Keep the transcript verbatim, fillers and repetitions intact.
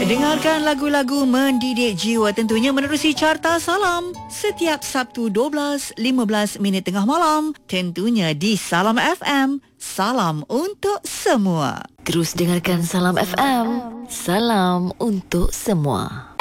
Dengarkan lagu-lagu mendidik jiwa tentunya menerusi Carta Salam setiap Sabtu dua belas lima belas minit tengah malam, tentunya di Salam F M. Salam untuk semua. Terus dengarkan Salam F M. Salam untuk semua.